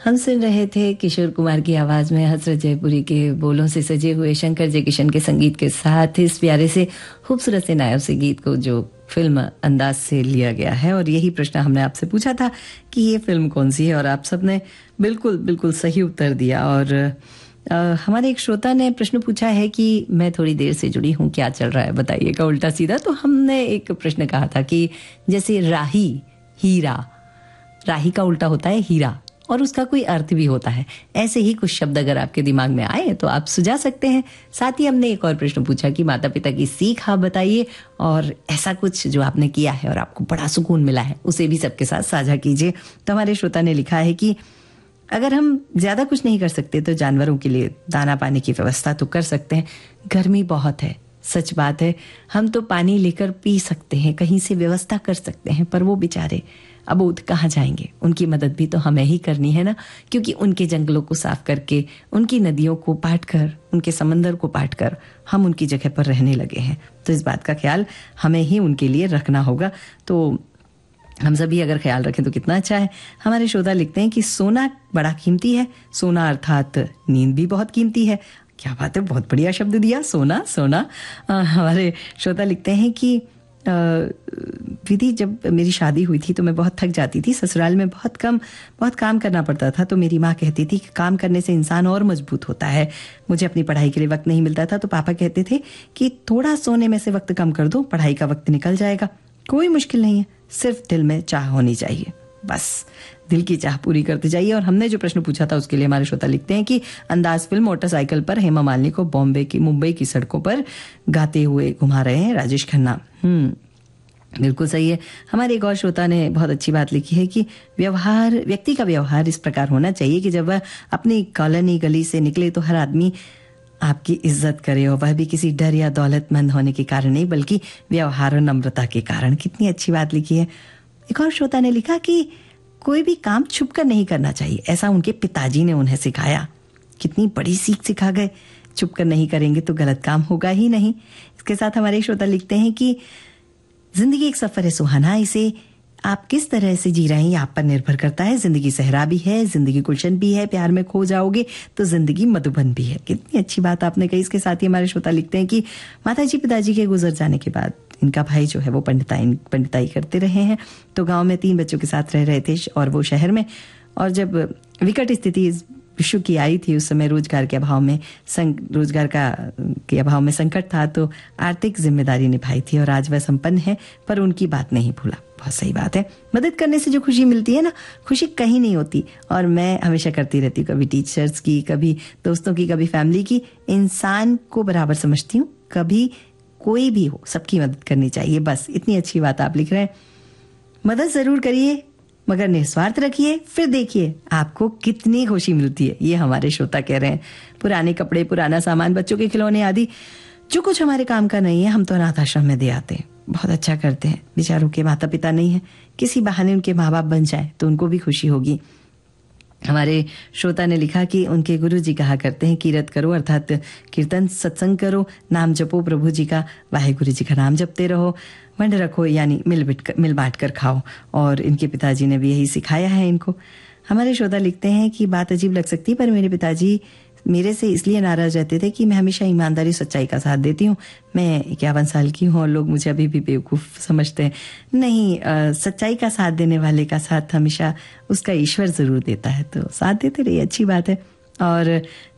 हम सुन रहे थे किशोर कुमार की आवाज में हसरत जयपुरी के बोलों से सजे हुए शंकर जयकिशन के संगीत के साथ इस प्यारे से खूबसूरत से नायब से गीत को जो फिल्म अंदाज से लिया गया है। और यही प्रश्न हमने आपसे पूछा था कि ये फिल्म कौन सी है, और आप सबने बिल्कुल बिल्कुल सही उत्तर दिया। और हमारे एक श्रोता ने प्रश्न पूछा है कि मैं थोड़ी देर से जुड़ी हूँ, क्या चल रहा है बताइएगा उल्टा सीधा। तो हमने एक प्रश्न कहा था कि जैसे राही, हीरा, राही का उल्टा होता है हीरा और उसका कोई अर्थ भी होता है। ऐसे ही कुछ शब्द अगर आपके दिमाग में आए तो आप सुझा सकते हैं। साथ ही हमने एक और प्रश्न पूछा कि माता पिता की सीख आप बताइए, और ऐसा कुछ जो आपने किया है और आपको बड़ा सुकून मिला है उसे भी सबके साथ साझा कीजिए। तो हमारे श्रोता ने लिखा है कि अगर हम ज्यादा कुछ नहीं कर सकते तो जानवरों के लिए दाना पानी की व्यवस्था तो कर सकते हैं। गर्मी बहुत है, सच बात है, हम तो पानी लेकर पी सकते हैं, कहीं से व्यवस्था कर सकते हैं, पर वो बेचारे अबोध कहाँ जाएंगे? उनकी मदद भी तो हमें ही करनी है ना, क्योंकि उनके जंगलों को साफ करके, उनकी नदियों को पाट कर, उनके समंदर को पाट कर हम उनकी जगह पर रहने लगे हैं। तो इस बात का ख्याल हमें ही उनके लिए रखना होगा। तो हम सभी अगर ख्याल रखें तो कितना अच्छा है। हमारे श्रोता लिखते हैं कि सोना बड़ा कीमती है, सोना अर्थात नींद भी बहुत कीमती है। क्या बात है, बहुत बढ़िया शब्द दिया, सोना सोना। हमारे श्रोता लिखते हैं कि विधि, जब मेरी शादी हुई थी तो मैं बहुत थक जाती थी, ससुराल में बहुत काम करना पड़ता था। तो मेरी माँ कहती थी कि काम करने से इंसान और मजबूत होता है। मुझे अपनी पढ़ाई के लिए वक्त नहीं मिलता था तो पापा कहते थे कि थोड़ा सोने में से वक्त कम कर दो, पढ़ाई का वक्त निकल जाएगा। कोई मुश्किल नहीं है, सिर्फ दिल में चाह होनी चाहिए, बस दिल की चाह पूरी करते जाइए। और हमने जो प्रश्न पूछा था उसके लिए हमारे श्रोता लिखते हैं कि अंदाज फिल्म मोटरसाइकिल पर हेमा मालिनी को मुंबई की सड़कों पर गाते हुए घुमा रहे हैं राजेश खन्ना। बिल्कुल सही है। हमारे एक और श्रोता ने बहुत अच्छी बात लिखी है कि व्यक्ति का व्यवहार इस प्रकार होना चाहिए कि जब वह अपनी कॉलोनी गली से निकले तो हर आदमी आपकी इज्जत करे, और वह भी किसी डर या दौलतमंद होने के कारण नहीं, बल्कि व्यवहार और नम्रता के कारण। कितनी अच्छी बात लिखी है। एक और श्रोता ने लिखा कि कोई भी काम छुपकर नहीं करना चाहिए, ऐसा उनके पिताजी ने उन्हें सिखाया। कितनी बड़ी सीख सिखा गए। छुपकर नहीं करेंगे तो गलत काम होगा ही नहीं। इसके साथ हमारे श्रोता लिखते हैं कि जिंदगी एक सफर है सुहाना, इसे आप किस तरह से जी रहे हैं ये आप पर निर्भर करता है। जिंदगी सहरा भी है, जिंदगी गुलशन भी है, प्यार में खो जाओगे तो जिंदगी मधुबन भी है। कितनी अच्छी बात आपने कही। इसके साथ ही हमारे श्रोता लिखते हैं कि माताजी पिताजी के गुजर जाने के बाद इनका भाई जो है वो पंडिताई करते रहे हैं। तो गांव में 3 बच्चों के साथ रह रहे थे और वो शहर में। और जब विकट स्थिति विश्व की आई थी उस समय रोजगार के अभाव में संकट था, तो आर्थिक जिम्मेदारी निभाई थी और आज वह संपन्न है, पर उनकी बात नहीं भूला। बहुत सही बात है। मदद करने से जो खुशी मिलती है ना, खुशी कहीं नहीं होती। और मैं हमेशा करती रहती हूँ, कभी टीचर्स की, कभी दोस्तों की, कभी फैमिली की। इंसान को बराबर समझती हूँ, कभी कोई भी हो सबकी मदद करनी चाहिए। बस इतनी अच्छी बात आप लिख रहे हैं। मदद जरूर करिए मगर निस्वार्थ रखिए, फिर देखिए आपको कितनी खुशी मिलती है। ये हमारे श्रोता कह रहे हैं। पुराने कपड़े, पुराना सामान, बच्चों के खिलौने आदि जो कुछ हमारे काम का नहीं है, हम तो अनाथ आश्रम में दे आते हैं। बहुत अच्छा करते हैं। बेचारों के माता पिता नहीं है, किसी बहाने उनके माँ बाप बन जाए तो उनको भी खुशी होगी। हमारे श्रोता ने लिखा कि उनके गुरु जी कहा करते हैं, कीरत करो अर्थात कीर्तन सत्संग करो, नाम जपो प्रभु जी का, वाहेगुरु जी का नाम जपते रहो, वंड रखो यानी मिल बांट कर खाओ। और इनके पिताजी ने भी यही सिखाया है इनको। हमारे श्रोता लिखते हैं कि बात अजीब लग सकती है पर मेरे पिताजी मेरे से इसलिए नाराज रहते थे कि मैं हमेशा ईमानदारी सच्चाई का साथ देती हूँ। मैं 51 साल की हूँ और लोग मुझे अभी भी बेवकूफ समझते हैं। नहीं, सच्चाई का साथ देने वाले का साथ हमेशा उसका ईश्वर जरूर देता है, तो साथ देते रहिए, अच्छी बात है। और